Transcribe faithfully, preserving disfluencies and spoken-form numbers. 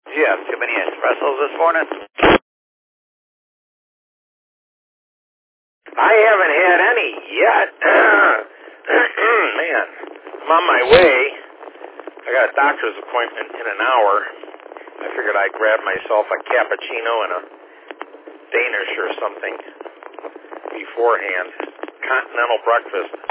Do you have too many espressos this morning? I haven't had any yet. Man, I'm on my way. I got a doctor's appointment in an hour. I figured I'd grab myself a cappuccino and a Danish or something beforehand. Continental breakfast.